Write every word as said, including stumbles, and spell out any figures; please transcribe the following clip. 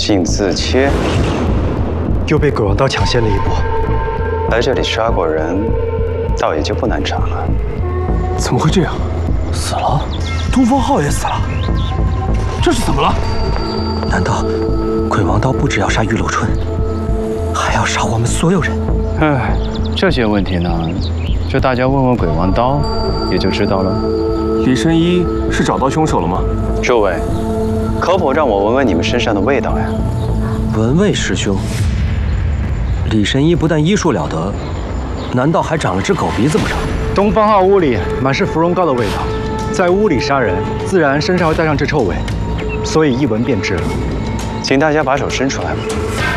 竟自切， 又被鬼王刀抢先了一步。 来这里杀过人，倒也就不难查了。 怎么会这样？死了，东方浩也死了，这是怎么了？ 难道鬼王刀不只要杀玉楼春，还要杀我们所有人？ 唉，这些问题呢，就大家问问鬼王刀，也就知道了。 李神医是找到凶手了吗？ 诸位，可否让我闻闻你们身上的味道呀？ 闻味师兄，李神医不但医术了得，难道还长了只狗鼻子不成？ 东方浩屋里满是芙蓉膏的味道，在屋里杀人，自然身上会带上这臭味，所以一闻便知了。 请大家把手伸出来。